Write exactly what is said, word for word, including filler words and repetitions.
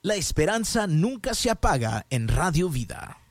La esperanza nunca se apaga en Radio Vida.